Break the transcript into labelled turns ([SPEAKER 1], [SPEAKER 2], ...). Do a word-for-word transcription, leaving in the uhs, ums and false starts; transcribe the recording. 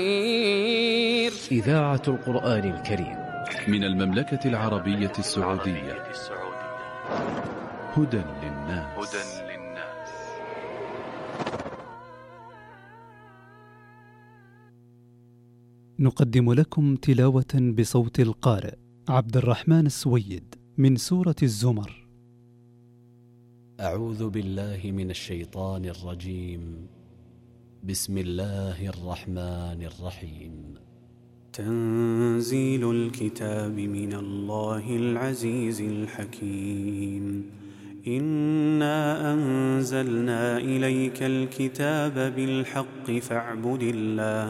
[SPEAKER 1] إذاعة القرآن الكريم
[SPEAKER 2] من المملكة العربية السعودية. هدى للناس.
[SPEAKER 3] نقدم لكم تلاوة بصوت القارئ عبد الرحمن السويد من سورة الزمر.
[SPEAKER 4] أعوذ بالله من الشيطان الرجيم. بسم الله الرحمن الرحيم.
[SPEAKER 5] تنزيل الكتاب من الله العزيز الحكيم. إنا أنزلنا إليك الكتاب بالحق فاعبد الله